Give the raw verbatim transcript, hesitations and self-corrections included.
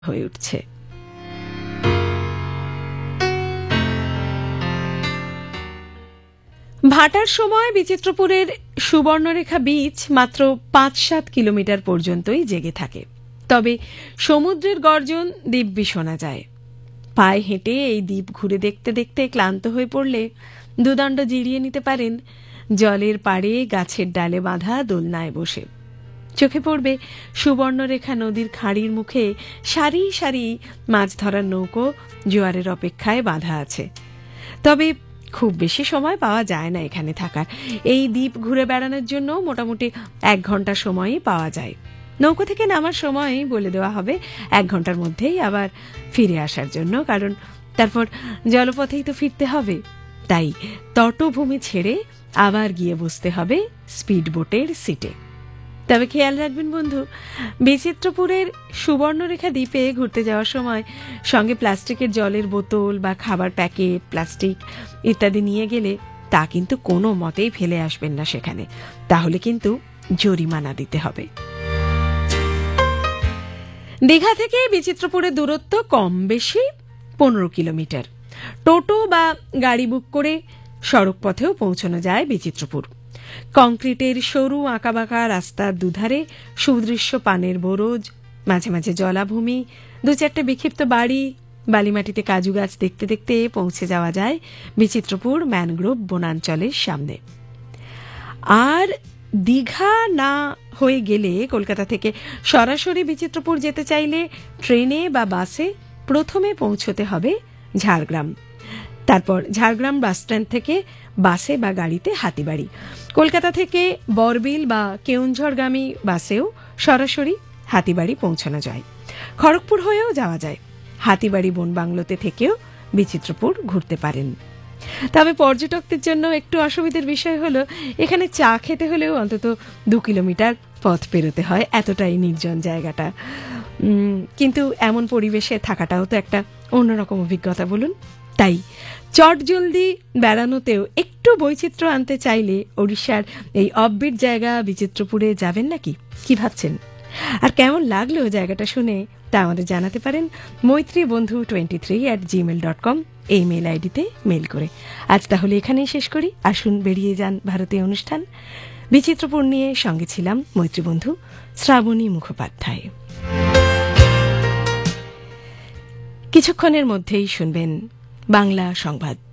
হয়ে উঠছে। ভাটার সময় বিচিত্রপুরের সুবর্ণরেখা বীচ মাত্র পাঁচ সাত কিলোমিটার পর্যন্তই জেগে থাকে। তবে সমুদ্রের গর্জন দিব্যি শোনা যায়। পায়ে হেঁটে এই দ্বীপ ঘুরে দেখতে দেখতে ক্লান্ত হয়ে পড়লে দুদণ্ড জিরিয়ে নিতে পারেন জলের পাড়ে গাছের ডালে বাঁধা দোলনায় বসে। চোখে পড়বে সুবর্ণরেখা নদীর খাঁড়ির মুখে সারি সারি মাছ ধরার নৌকো জোয়ারের অপেক্ষায় বাঁধা আছে। তবে খুব বেশি সময় পাওয়া যায় না এখানে থাকার। এই দ্বীপ ঘুরে বেড়ানোর জন্য মোটামুটি এক ঘন্টা সময়ই পাওয়া যায়। নৌকো থেকে নামার সময় বলে দেওয়া হবে এক ঘন্টার মধ্যেই আবার ফিরে আসার জন্য, কারণ তারপর জলপথেই তো ফিরতে হবে। তাই তটভূমি ছেড়ে আবার গিয়ে বসতে হবে স্পিড বোটের সিটে। তবে খেয়াল রাখবেন বন্ধু, বিচিত্রপুরের সুবর্ণরেখা দ্বীপে ঘুরতে যাওয়ার সময় সঙ্গে প্লাস্টিকের জলের বোতল বা খাবার প্যাকেট, প্লাস্টিক ইত্যাদি নিয়ে গেলে তা কিন্তু কোনো মতেই ফেলে আসবেন না সেখানে, তাহলে কিন্তু জরিমানা দিতে হবে। দীঘা থেকে বিচিত্রপুরের দূরত্ব কম বেশি পনেরো কিলোমিটার। টোটো বা গাড়ি বুক করে সড়ক পথেও পৌঁছানো যায় বিচিত্রপুর। কংক্রিটের সরু আঁকাবাঁকা রাস্তার দুধারে সুদৃশ্য পানের বরজ, মাঝে মাঝে জলাভূমি, দু চারটে বিক্ষিপ্ত বাড়ি, বালিমাটিতে কাজু গাছ দেখতে দেখতে পৌঁছে যাওয়া যায় বিচিত্রপুর ম্যানগ্রোভ বনাঞ্চলের সামনে। আর দীঘা না হয়ে গেলে কলকাতা থেকে সরাসরি বিচিত্রপুর যেতে চাইলে ট্রেনে বা বাসে প্রথমে পৌঁছতে হবে ঝাড়গ্রাম। তারপর ঝাড়গ্রাম বাসস্ট্যান্ড থেকে বাসে বা গাড়িতে হাতিবাড়ি। কলকাতা থেকে বরবিল বা কেউনঝড়গামী বাসেও সরাসরি হাতিবাড়ি পৌঁছানো যায়। খড়গপুর হয়েও যাওয়া যায়। হাতিবাড়ি বনবাংলোতে থেকেও বিচিত্রপুর ঘুরতে পারেন। তবে পর্যটকদের জন্য একটু অসুবিধার বিষয় হলো এখানে চা খেতে হলেও অন্তত দু কিলোমিটার পথ পেরোতে হয়, এতটাই নির্জন জায়গাটা। কিন্তু এমন পরিবেশে থাকাটাও তো একটা অন্যরকম অভিজ্ঞতা বলুন। তাই চট জলদি বেড়ানোতেও একটু বৈচিত্র্য আনতে চাইলে ওড়িশার এই অফবিট জায়গা বিচিত্রপুরে যাবেন নাকি? কি ভাবছেন? আর কেমন লাগলো জায়গাটা শুনে তা আমাদের জানাতে পারেন মৈত্রী বন্ধু twenty three at Gmail dot com এই মেল আইডিতে মেল করে। আজ তাহলে এখানেই শেষ করি। আসুন বেরিয়ে যান ভারতীয় অনুষ্ঠান। বিচিত্রপুর নিয়ে সঙ্গে ছিলাম মৈত্রী বন্ধু শ্রাবণী মুখোপাধ্যায়। কিছুক্ষণের মধ্যেই শুনবেন বাংলা সংবাদ।